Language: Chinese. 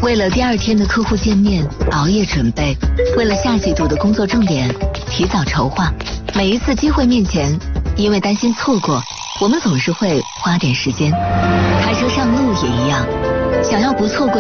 为了第2天的客户见面，熬夜准备；为了下季度的工作重点，提早筹划。每一次机会面前，因为担心错过，我们总是会花点时间。开车上路也一样，想要不错过